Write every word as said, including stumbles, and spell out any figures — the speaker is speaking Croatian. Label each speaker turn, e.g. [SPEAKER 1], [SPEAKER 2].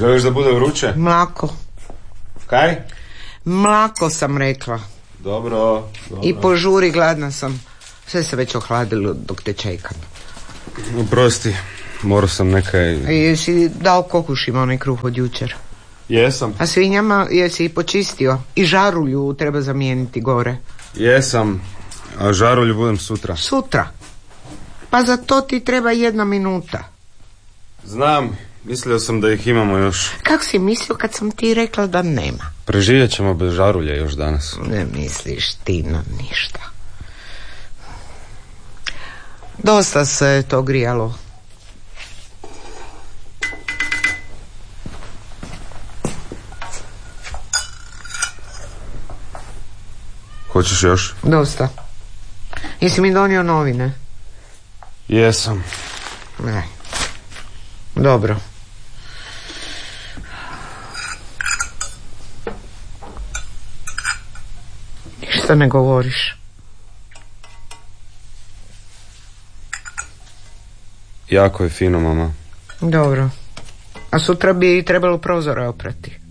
[SPEAKER 1] Želiš da bude vruće?
[SPEAKER 2] Mlako.
[SPEAKER 1] Kaj?
[SPEAKER 2] Mlako sam rekla.
[SPEAKER 1] Dobro, dobro.
[SPEAKER 2] I požuri, gladna sam. Sve se već ohladilo dok te čekam.
[SPEAKER 1] Oprosti, morao sam nekaj...
[SPEAKER 2] A jesi dao kokušima onaj kruh od jučer?
[SPEAKER 1] Jesam.
[SPEAKER 2] A svinjama jesi i počistio? I žarulju treba zamijeniti gore.
[SPEAKER 1] Jesam, a žarulju budem sutra.
[SPEAKER 2] Sutra? Pa za to ti treba jedna minuta.
[SPEAKER 1] Znam, mislio sam da ih imamo još.
[SPEAKER 2] Kako si mislio kad sam ti rekla da nema?
[SPEAKER 1] Preživjet ćemo bez žarulje još danas.
[SPEAKER 2] Ne misliš ti na ništa. Dosta se to grijalo.
[SPEAKER 1] Hoćeš još?
[SPEAKER 2] Dosta. Jesi mi donio novine?
[SPEAKER 1] Jesam.
[SPEAKER 2] Ne. Dobro. Ništa ne govoriš.
[SPEAKER 1] Jako je fino, mama.
[SPEAKER 2] Dobro. A sutra bi trebalo prozore oprati.